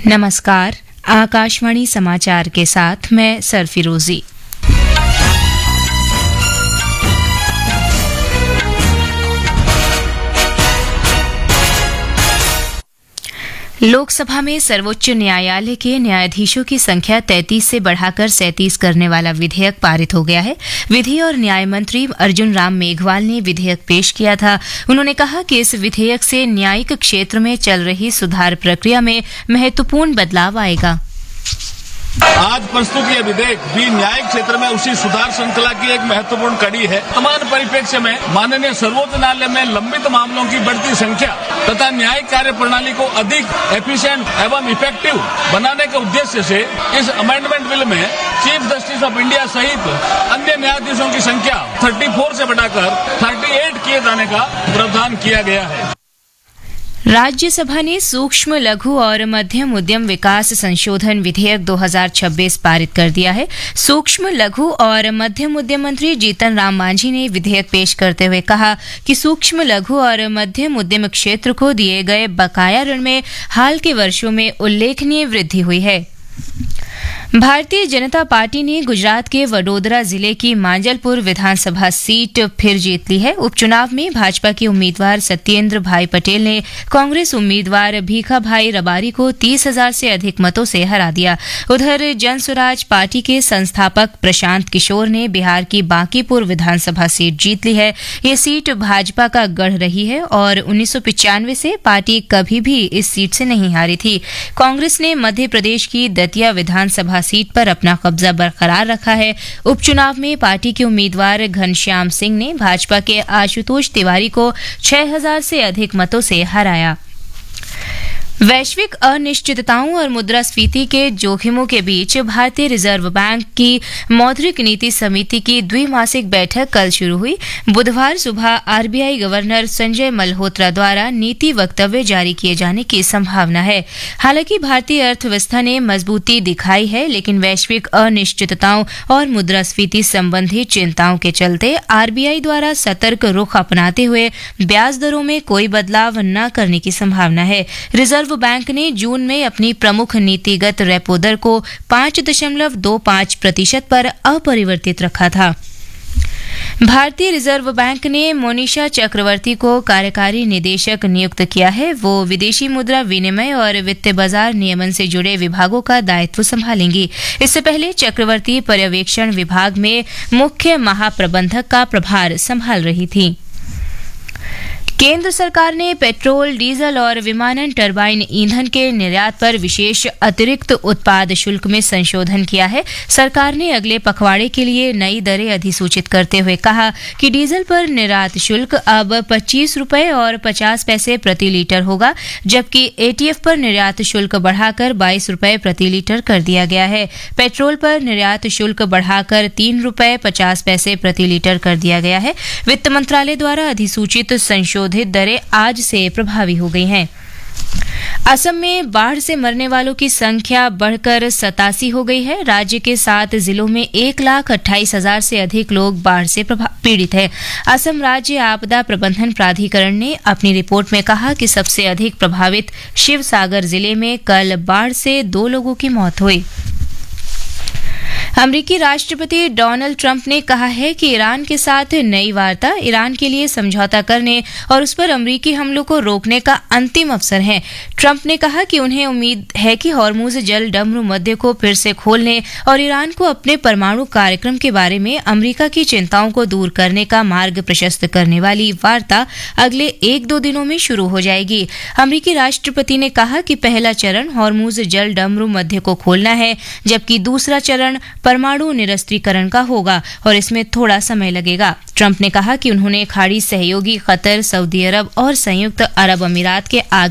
नमस्कार, आकाशवाणी समाचार के साथ मैं सरफिरोजी। लोकसभा में सर्वोच्च न्यायालय के न्यायाधीशों की संख्या 33 से बढ़ाकर 37 करने वाला विधेयक पारित हो गया है। विधि और न्याय मंत्री अर्जुन राम मेघवाल ने विधेयक पेश किया था। उन्होंने कहा कि इस विधेयक से न्यायिक क्षेत्र में चल रही सुधार प्रक्रिया में महत्वपूर्ण बदलाव आएगा। आज प्रस्तुत यह विधेयक भी न्यायिक क्षेत्र में उसी सुधार श्रृंखला की एक महत्वपूर्ण कड़ी है। वर्तमान परिप्रेक्ष्य में माननीय सर्वोच्च न्यायालय में लंबित मामलों की बढ़ती संख्या तथा न्यायिक कार्य प्रणाली को अधिक एफिशिएंट एवं इफेक्टिव बनाने के उद्देश्य से इस अमेंडमेंट बिल में चीफ जस्टिस ऑफ इंडिया सहित अन्य न्यायाधीशों की संख्या 34 से बढ़ाकर 38 किए जाने का प्रावधान किया गया है। राज्यसभा ने सूक्ष्म लघु और मध्यम उद्यम विकास संशोधन विधेयक 2026 पारित कर दिया है। सूक्ष्म लघु और मध्यम उद्यम मंत्री जीतन राम मांझी ने विधेयक पेश करते हुए कहा कि सूक्ष्म लघु और मध्यम उद्यम क्षेत्र को दिए गए बकाया ऋण में हाल के वर्षों में उल्लेखनीय वृद्धि हुई है। भारतीय जनता पार्टी ने गुजरात के वडोदरा जिले की मांजलपुर विधानसभा सीट फिर जीत ली है। उपचुनाव में भाजपा के उम्मीदवार सत्येंद्र भाई पटेल ने कांग्रेस उम्मीदवार भीखा भाई रबारी को 30,000 से अधिक मतों से हरा दिया। उधर जनसुराज पार्टी के संस्थापक प्रशांत किशोर ने बिहार की बांकीपुर विधानसभा सीट जीत ली है। ये सीट भाजपा का गढ़ रही है और 1995 से पार्टी कभी भी इस सीट से नहीं हारी थी। कांग्रेस ने मध्य प्रदेश की दतिया विधानसभा सीट पर अपना कब्जा बरकरार रखा है। उपचुनाव में पार्टी के उम्मीदवार घनश्याम सिंह ने भाजपा के आशुतोष तिवारी को 6,000 से अधिक मतों से हराया। वैश्विक अनिश्चितताओं और मुद्रास्फीति के जोखिमों के बीच भारतीय रिजर्व बैंक की मौद्रिक नीति समिति की द्विमासिक बैठक कल शुरू हुई। बुधवार सुबह आरबीआई गवर्नर संजय मल्होत्रा द्वारा नीति वक्तव्य जारी किए जाने की संभावना है। हालांकि भारतीय अर्थव्यवस्था ने मजबूती दिखाई है, लेकिन वैश्विक अनिश्चितताओं और मुद्रास्फीति संबंधी चिंताओं के चलते आरबीआई द्वारा सतर्क रुख अपनाते हुए ब्याज दरों में कोई बदलाव न करने की संभावना है। रिजर्व बैंक ने जून में अपनी प्रमुख नीतिगत रेपो दर को 5.25% पर अपरिवर्तित रखा था। भारतीय रिजर्व बैंक ने मोनिशा चक्रवर्ती को कार्यकारी निदेशक नियुक्त किया है। वो विदेशी मुद्रा विनिमय और वित्त बाजार नियमन से जुड़े विभागों का दायित्व संभालेंगी। इससे पहले चक्रवर्ती पर्यवेक्षण विभाग में मुख्य महाप्रबंधक का प्रभार संभाल रही थी। केंद्र सरकार ने पेट्रोल, डीजल और विमानन टरबाइन ईंधन के निर्यात पर विशेष अतिरिक्त उत्पाद शुल्क में संशोधन किया है। सरकार ने अगले पखवाड़े के लिए नई दरें अधिसूचित करते हुए कहा कि डीजल पर निर्यात शुल्क अब 25 रुपये और 50 पैसे प्रति लीटर होगा, जबकि एटीएफ पर निर्यात शुल्क बढ़ाकर 22 रुपये प्रति लीटर कर दिया गया है। पेट्रोल पर निर्यात शुल्क बढ़ाकर 3 रुपये 50 पैसे प्रति लीटर कर दिया गया है। वित्त मंत्रालय द्वारा अधिसूचित संशोधित दरें आज से प्रभावी हो गई हैं। असम में बाढ़ से मरने वालों की संख्या बढ़कर 87 हो गई है। राज्य के 7 जिलों में 1,28,000 से अधिक लोग बाढ़ से पीड़ित हैं। असम राज्य आपदा प्रबंधन प्राधिकरण ने अपनी रिपोर्ट में कहा कि सबसे अधिक प्रभावित शिवसागर जिले में कल बाढ़ से 2 लोगों की मौत हुई। अमेरिकी राष्ट्रपति डोनाल्ड ट्रंप ने कहा है कि ईरान के साथ नई वार्ता ईरान के लिए समझौता करने और उस पर अमेरिकी हमलों को रोकने का अंतिम अवसर है। ट्रंप ने कहा कि उन्हें उम्मीद है कि हॉर्मुज जल डमरू मध्य को फिर से खोलने और ईरान को अपने परमाणु कार्यक्रम के बारे में अमेरिका की चिंताओं को दूर करने का मार्ग प्रशस्त करने वाली वार्ता अगले 1-2 दिनों में शुरू हो जाएगी। अमेरिकी राष्ट्रपति ने कहा कि पहला चरण हॉर्मुज जल डमरू मध्य को खोलना है, जबकि दूसरा चरण परमाणु निरस्त्रीकरण का होगा और इसमें थोड़ा समय लगेगा। ट्रंप ने कहा कि उन्होंने खाड़ी सहयोगी कतर, सऊदी अरब और संयुक्त अरब अमीरात के